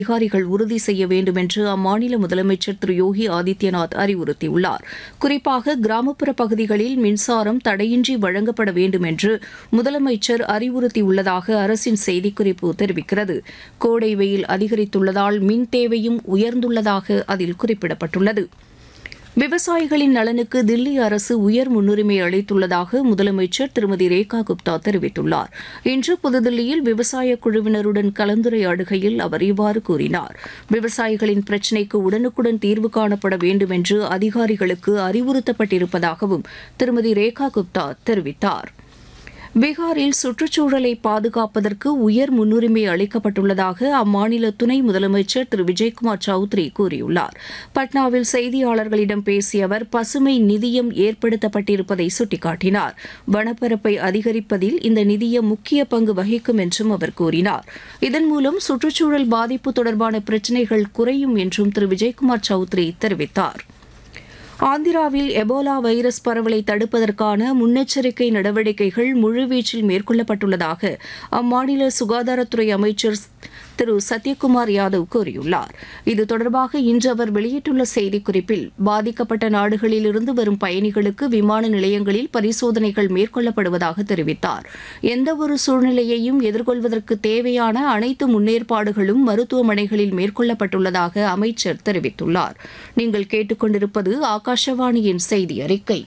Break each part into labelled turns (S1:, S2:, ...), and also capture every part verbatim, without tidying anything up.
S1: அதிகாரிகள் உறுதி செய்ய வேண்டும் என்று அம்மாநில முதலமைச்சர் திரு யோகி ஆதித்யநாத் அறிவுறுத்தியுள்ளார். குறிப்பாக கிராமப்புற பகுதிகளில் மின்சாரம் தடையின்றி வழங்கப்பட வேண்டும் என்று முதலமைச்சர் அறிவுறுத்தியுள்ளதாக அரசின் செய்திக்குறிப்பு தெரிவிக்கிறது. கோடை வெயில் அதிகரித்துள்ளதால் மின் தேவையும் உயர்ந்துள்ளதாக அதில் குறிப்பிடப்பட்டுள்ளது. விவசாயிகளின் நலனுக்கு தில்லி அரசு உயர் முன்னுரிமை அளித்துள்ளதாக முதலமைச்சர் திருமதி ரேகா குப்தா தெரிவித்துள்ளார். இன்று புதுதில்லியில் விவசாய குழுவினருடன் கலந்துரையாடுகையில் அவர் இவ்வாறு கூறினார். விவசாயிகளின் பிரச்சினைக்கு உடனுக்குடன் தீர்வு காணப்பட வேண்டும் என்று அதிகாரிகளுக்கு அறிவுறுத்தப்பட்டிருப்பதாகவும் திருமதி ரேகா குப்தா தெரிவித்தார். பீகாரில் சுற்றுச்சூழலை பாதுகாப்பதற்கு உயர் முன்னுரிமை அளிக்கப்பட்டுள்ளதாக அம்மாநில துணை முதலமைச்சர் திரு விஜய்குமார் சௌத்ரி கூறியுள்ளார். பட்னாவில் செய்தியாளர்களிடம் பேசிய அவர் பசுமை நிதியம் ஏற்படுத்தப்பட்டிருப்பதை சுட்டிக்காட்டினார். வனப்பரப்பை அதிகரிப்பதில் இந்த நிதியம் முக்கிய பங்கு வகிக்கும் என்றும் அவர் கூறினார். இதன் மூலம் சுற்றுச்சூழல் பாதிப்பு தொடர்பான பிரச்சினைகள் குறையும் என்றும் திரு விஜய்குமார் சௌத்ரி தெரிவித்தார். ஆந்திராவில் எபோலா வைரஸ் பரவலை தடுப்பதற்கான முன்னெச்சரிக்கை நடவடிக்கைகள் முழுவீச்சில் மேற்கொள்ளப்பட்டுள்ளதாக அம்மாநில சுகாதாரத்துறை அமைச்சர் திரு சத்யகுமார் யாதவ் கூறியுள்ளார். இது தொடர்பாக இன்று அவர் வெளியிட்டுள்ள செய்திக்குறிப்பில் பாதிக்கப்பட்ட நாடுகளிலிருந்து வரும் பயணிகளுக்கு விமான நிலையங்களில் பரிசோதனைகள் மேற்கொள்ளப்படுவதாக தெரிவித்தார். எந்தவொரு சூழ்நிலையையும் எதிர்கொள்வதற்கு தேவையான அனைத்து முன்னேற்பாடுகளும் மருத்துவமனைகளில் மேற்கொள்ளப்பட்டுள்ளதாக அமைச்சர் தெரிவித்துள்ளார். நீங்கள் கேட்டுக்கொண்டிருப்பது ஆகாஷவாணியின் செய்தி அறிக்கை.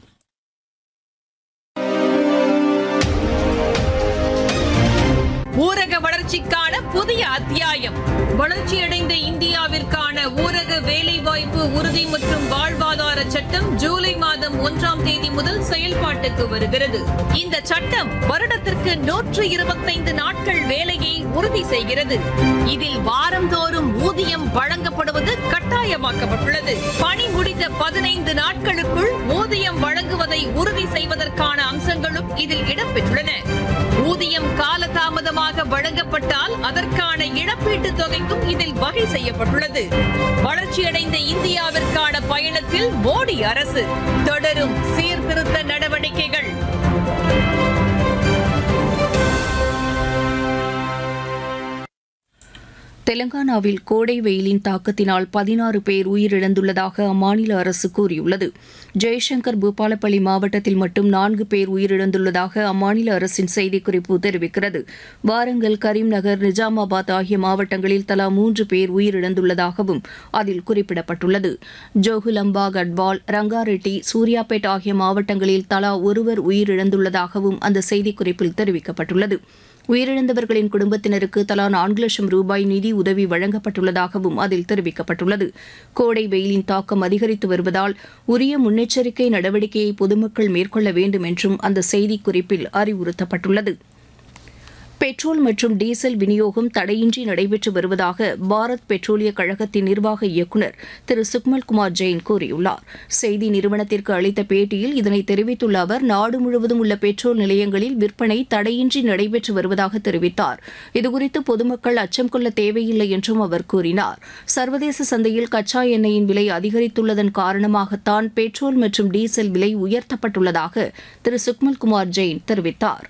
S2: ஊரக வளர்ச்சிக்கான புதிய அத்தியாயம். வளர்ச்சியடைந்த இந்தியாவிற்கான ஊரக வேலைவாய்ப்பு உறுதி மற்றும் வாழ்வாதார சட்டம் ஜூலை மாதம் ஒன்றாம் தேதி முதல் செயல்பாட்டுக்கு வருகிறது. இந்த சட்டம் வருடத்திற்கு நூற்று இருபத்தைந்து நாட்கள் வேலையை உறுதி செய்கிறது. இதில் வாரந்தோறும் ஊதியம் வழங்கப்படுவது கட்டாயமாக்கப்பட்டுள்ளது. பணி முடிந்த பதினைந்து நாட்களுக்குள் ஊதியம் வழங்குவதை உறுதி செய்வதற்கான அம்சங்களும் இதில் இடம்பெற்றுள்ளன. ஊதியம் காலதாமதமாக வழங்கப்பட்டால் அதற்கான இழப்பீட்டுத் தொகைக்கும் இதில் வகை செய்யப்பட்டுள்ளது. வளர்ச்சியடைந்த இந்தியாவிற்கான பயணத்தில் மோடி அரசு தொடரும் சீர்திருத்த நடவடிக்கைகள்.
S1: தெலங்கானாவில் கோடை வெயிலின் தாக்கத்தினால் பதினாறு பேர் உயிரிழந்துள்ளதாக அம்மாநில அரசு கூறியுள்ளது. ஜெய்சங்கர் பூபாலப்பள்ளி மாவட்டத்தில் மட்டும் நான்கு பேர் உயிரிழந்துள்ளதாக அம்மாநில அரசின் செய்திக்குறிப்பு தெரிவிக்கிறது. வாரங்கல், கரீம்நகர், நிஜாமாபாத் ஆகிய மாவட்டங்களில் தலா மூன்று பேர் உயிரிழந்துள்ளதாகவும் அதில் குறிப்பிடப்பட்டுள்ளது. ஜோகுலம்பா, கட்வால், ரங்காரெட்டி, சூர்யாபேட் ஆகிய மாவட்டங்களில் தலா ஒருவர் உயிரிழந்துள்ளதாகவும் அந்த செய்திக்குறிப்பில் தெரிவிக்கப்பட்டுள்ளது. உயிரிழந்தவர்களின் குடும்பத்தினருக்கு தலா நான்கு லட்சம் ரூபாய் நிதி உதவி வழங்கப்பட்டுள்ளதாகவும் அதில் தெரிவிக்கப்பட்டுள்ளது. கோடை வெயிலின் தாக்கம் அதிகரித்து வருவதால் உரிய முன்னெச்சரிக்கை நடவடிக்கையை பொதுமக்கள் மேற்கொள்ள வேண்டும் என்றும் அந்த செய்திக்குறிப்பில் அறிவுறுத்தப்பட்டுள்ளது. பெட்ரோல் மற்றும் டீசல் விநியோகம் தடையின்றி நடைபெற்று வருவதாக பாரத் பெட்ரோலிய கழகத்தின் நிர்வாக இயக்குநர் திரு சுக்மல் குமார் ஜெயின் கூறியுள்ளார். செய்தி நிறுவனத்திற்கு அளித்த பேட்டியில் இதனை தெரிவித்துள்ள அவர் நாடு முழுவதும் உள்ள பெட்ரோல் நிலையங்களில் விற்பனை தடையின்றி நடைபெற்று வருவதாக தெரிவித்தார். இதுகுறித்து பொதுமக்கள் அச்சம் கொள்ள தேவையில்லை என்றும் அவர் கூறினார். சர்வதேச சந்தையில் கச்சா எண்ணெயின் விலை அதிகரித்துள்ளதன் காரணமாகத்தான் பெட்ரோல் மற்றும் டீசல் விலை உயர்த்தப்பட்டுள்ளதாக திரு சுக்மல் குமார் ஜெயின் தெரிவித்தார்.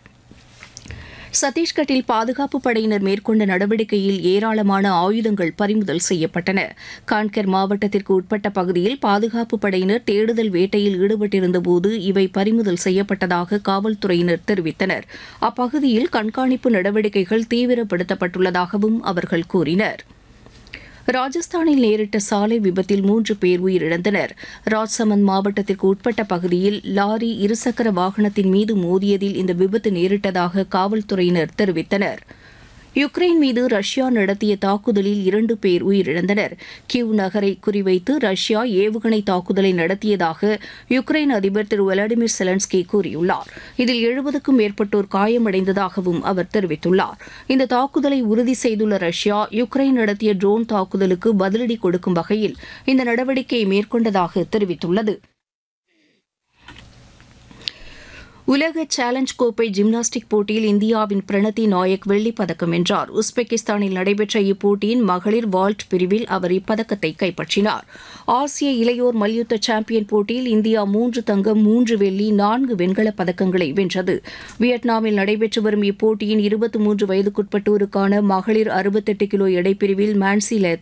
S1: சத்தீஸ்கட்டில் பாதுகாப்பு படையினர் மேற்கொண்ட நடவடிக்கையில் ஏராளமான ஆயுதங்கள் பறிமுதல் செய்யப்பட்டன. கான்கர் மாவட்டத்திற்கு உட்பட்ட பகுதியில் பாதுகாப்பு படையினர் தேடுதல் வேட்டையில் ஈடுபட்டிருந்தபோது இவை பறிமுதல் செய்யப்பட்டதாக காவல்துறையினர் தெரிவித்தனர். அப்பகுதியில் கண்காணிப்பு நடவடிக்கைகள் தீவிரப்படுத்தப்பட்டுள்ளதாகவும் அவர்கள் கூறினர். ராஜஸ்தானில் நேரிட்ட சாலை விபத்தில் மூன்று பேர் உயிரிழந்தனர். ராஜ்சமந்த் மாவட்டத்திற்கு உட்பட்ட பகுதியில் லாரி இருசக்கர வாகனத்தின் மீது மோதியதில் இந்த விபத்து நேரிட்டதாக காவல்துறையினர் தெரிவித்தனர். யுக்ரைன் மீது ரஷ்யா நடத்திய தாக்குதலில் இரண்டு பேர் உயிரிழந்தனர். கிவ் நகரை குறிவைத்து ரஷ்யா ஏவுகணை தாக்குதலை நடத்தியதாக யுக்ரைன் அதிபர் திரு விளாடிமிர் செலன்ஸ்கி கூறியுள்ளார். இதில் எழுபதுக்கும் மேற்பட்டோர் காயமடைந்ததாகவும் அவர் தெரிவித்துள்ளார். இந்த தாக்குதலை உறுதி செய்துள்ள ரஷ்யா யுக்ரைன் நடத்திய ட்ரோன் தாக்குதலுக்கு பதிலடி கொடுக்கும் வகையில் இந்த நடவடிக்கையை மேற்கொண்டதாக தெரிவித்துள்ளது. உலக சேலஞ்ச் கோப்பை ஜிம்னாஸ்டிக் போட்டியில் இந்தியாவின் பிரணதி நாயக் வெள்ளிப் பதக்கம் வென்றார். உஸ்பெகிஸ்தானில் நடைபெற்ற இப்போட்டியின் மகளிர் வால்ட் பிரிவில் அவர் இப்பதக்கத்தை கைப்பற்றினார். ஆசிய இளையோர் மல்யுத்த சாம்பியன் போட்டியில் இந்தியா மூன்று தங்கம் மூன்று வெள்ளி நான்கு வெண்கலப் பதக்கங்களை வென்றது. வியட்நாமில் நடைபெற்று வரும் இப்போட்டியின் இருபத்தி மூன்று வயதுக்குட்பட்டோருக்கான மகளிர் அறுபத்தெட்டு கிலோ எடைப்பிரிவில் மான்சி